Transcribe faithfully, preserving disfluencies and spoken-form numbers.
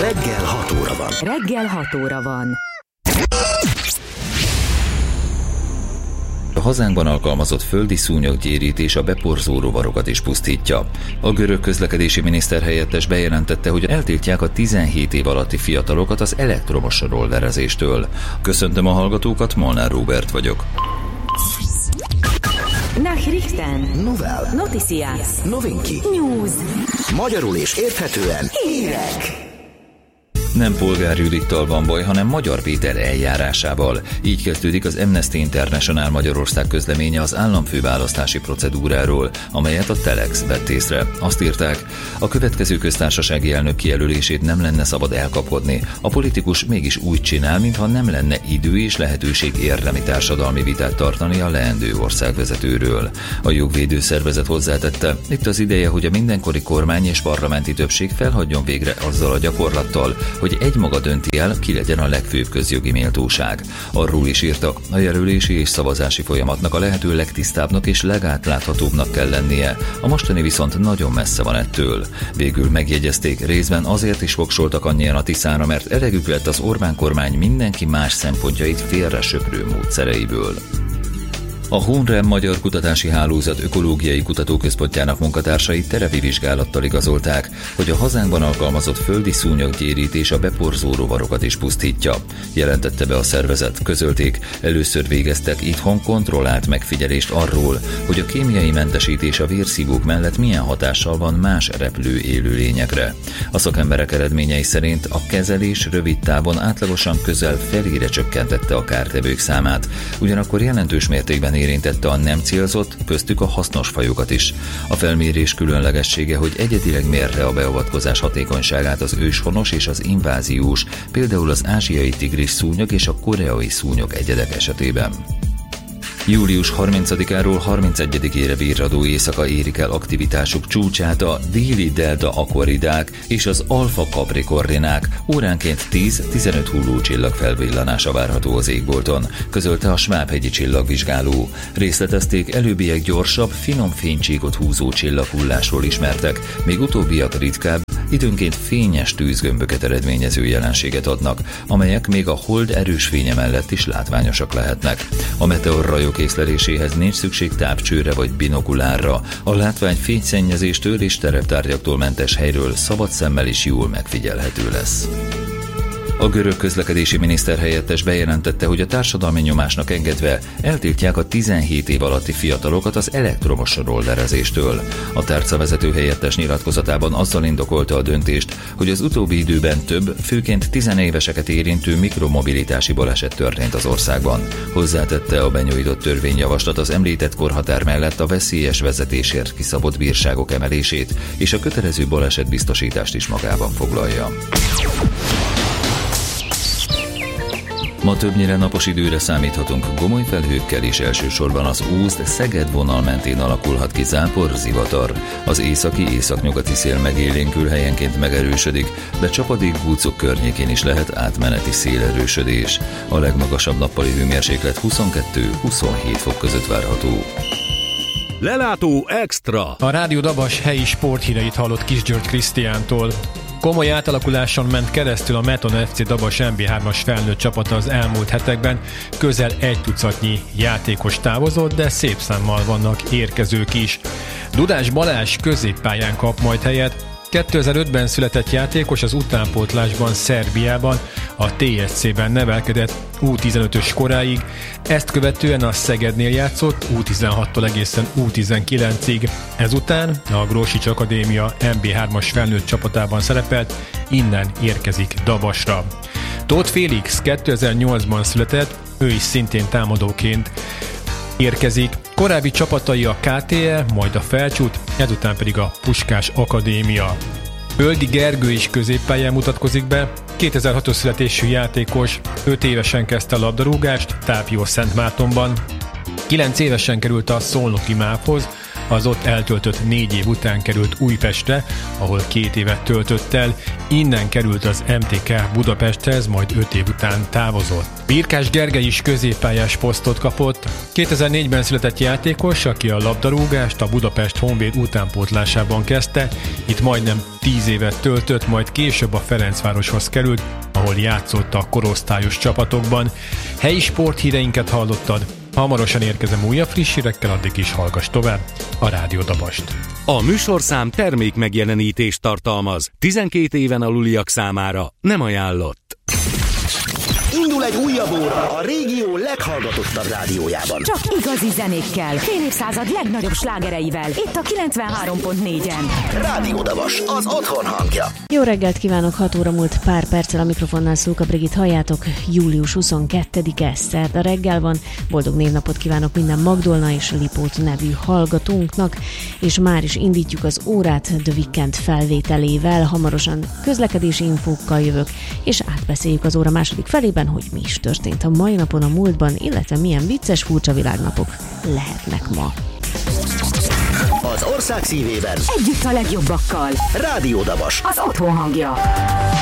Reggel hat óra van. Reggel hat óra van. A hazánkban alkalmazott földi szúnyoggyérítés a beporzó rovarokat is pusztítja. A görög közlekedési miniszter helyettes bejelentette, hogy eltiltják a tizenhét év alatti fiatalokat az elektromos rollerezéstől. Köszöntöm a hallgatókat, Molnár Róbert vagyok. Nachrichten. Novel. Noticias. Novinki. News. Magyarul és érthetően Hírek. Nem Polgár Judittal van baj, hanem Magyar Péter eljárásával. Így kezdődik az Amnesty International Magyarország közleménye az államfőválasztási procedúráról, amelyet a Telex vett észre. Azt írták, a következő köztársasági elnök kijelölését nem lenne szabad elkapkodni. A politikus mégis úgy csinál, mintha nem lenne idő és lehetőség érdemi társadalmi vitát tartani a leendő országvezetőről. A jogvédő szervezet hozzátette, itt az ideje, hogy a mindenkori kormány és parlamenti többség felhagyjon végre azzal a gyakorlattal, hogy egymaga dönti el, ki legyen a legfőbb közjogi méltóság. Arról is írtak, a jelölési és szavazási folyamatnak a lehető legtisztábbnak és legátláthatóbbnak kell lennie, a mostani viszont nagyon messze van ettől. Végül megjegyezték, részben azért is voksoltak annyian a Tiszára, mert elegük lett az Orbán kormány mindenki más szempontjait félre söprő módszereiből. A Honrem Magyar Kutatási Hálózat Ökológiai Kutatóközpontjának munkatársai terepi vizsgálattal igazolták, hogy a hazánkban alkalmazott földi szúnyoggyérítés a beporzó rovarokat is pusztítja. Jelentette be a szervezet, közölték, először végeztek itthon kontrollált megfigyelést arról, hogy a kémiai mentesítés a vérszívók mellett milyen hatással van más repülő élőlényekre. A szakemberek eredményei szerint a kezelés rövid távon átlagosan közel felére csökkentette a kártevők számát, ugyanakkor jelentős mértékben érintette a nem célzott, köztük a hasznos fajokat is. A felmérés különlegessége, hogy egyedileg mérte a beavatkozás hatékonyságát az őshonos és az inváziós, például az ázsiai tigris szúnyog és a koreai szúnyog egyedek esetében. július harmincadikáról harmincegyedikére virradó éjszaka érik el aktivitásuk csúcsát a déli delta aquaridák és az alfa capricorninák, óránként tíz-tizenöt hullócsillag felvillanása várható az égbolton, közölte a Svábhegyi csillagvizsgáló. Részletezték, előbbiek gyorsabb, finom fénycsíkot húzó csillaghullásról ismertek, még utóbbiak ritkább, időnként fényes tűzgömböket eredményező jelenséget adnak, amelyek még a hold erős fénye mellett is látványosak lehetnek. A meteorrajok észleléséhez nincs szükség távcsőre vagy binokulárra, a látvány fényszennyezéstől és tereptárgyaktól mentes helyről szabad szemmel is jól megfigyelhető lesz. A görög közlekedési miniszter helyettes bejelentette, hogy a társadalmi nyomásnak engedve eltiltják a tizenhét év alatti fiatalokat az elektromos rollerezéstől. A tárcavezető helyettes nyilatkozatában azzal indokolta a döntést, hogy az utóbbi időben több, főként tizenéveseket érintő mikromobilitási baleset történt az országban. Hozzátette, a benyújtott törvényjavaslat az említett korhatár mellett a veszélyes vezetésért kiszabott bírságok emelését és a kötelező balesetbiztosítást is magában foglalja. Ma többnyire napos időre számíthatunk, gomoly felhőkkel és elsősorban az Ózd-Szeged vonal mentén alakulhat ki zápor, zivatar. Az északi-északnyugati szél megélénkül, helyenként megerősödik, de csapadékgúcok környékén is lehet átmeneti szélerősödés. A legmagasabb nappali hőmérséklet huszonkettő-huszonhét fok között várható. Lelátó extra! A Rádió Dabas helyi sporthíreit hallott Kis György Krisztiántól. Komoly átalakuláson ment keresztül a Meton ef cé Dabas em bé hármas felnőtt csapata az elmúlt hetekben. Közel egy tucatnyi játékos távozott, de szép számmal vannak érkezők is. Dudás Balázs középpályán kap majd helyet. kétezer-ötben született játékos, az utánpótlásban Szerbiában, a té es cében nevelkedett U tizenötös koráig, ezt követően a Szegednél játszott U tizenhattól egészen U tizenkilencig, ezután a Grósics Akadémia em bé hármas felnőtt csapatában szerepelt, innen érkezik Dabasra. Tóth Félix kétezer-nyolcban született, ő is szintén támadóként érkezik. Korábbi csapatai a ká té e, majd a Felcsút, ezután pedig a Puskás Akadémia. Öldi Gergő is középpályán mutatkozik be, kétezer-hatos születésű játékos, öt évesen kezdte a labdarúgást Tápió Szentmártonban. kilenc évesen került a szolnoki MÁV-hoz, az ott eltöltött négy év után került Újpestre, ahol két évet töltött el, innen került az em té ká Budapesthez, majd öt év után távozott. Birkás Gergely is középpályás posztot kapott. kétezer-négyben született játékos, aki a labdarúgást a Budapest Honvéd utánpótlásában kezdte, itt majdnem tíz évet töltött, majd később a Ferencvároshoz került, ahol játszott a korosztályos csapatokban. Helyi sporthíreinket hallottad, hamarosan érkezem újabb friss hírekkel, addig is hallgass tovább a Rádió Dabast. A műsorszám termék megjelenítést tartalmaz. tizenkét éven aluliak számára nem ajánlott. Indul egy újabb óra a régió leghallgatottabb rádiójában. Csak igazi zenékkel, fél évszázad legnagyobb slágereivel, itt a kilencvenhárom pont négyen. Rádió Dabas, az otthon hangja. Jó reggelt kívánok, hat óra múlt pár perccel a mikrofonnál Szulka Brigit halljátok. július huszonkettedike, szerda reggel van. Boldog névnapot kívánok minden Magdolna és Lipót nevű hallgatónknak, és már is indítjuk az órát The Weekend felvételével. Hamarosan közlekedési infókkal jövök, és átbeszéljük az óra második felében, hogy mi is történt a mai napon, a múltban, illetve milyen vicces, furcsa világnapok lehetnek ma. Az ország szívében Együtt a legjobbakkal. Rádió Dabas, Az otthon hangja.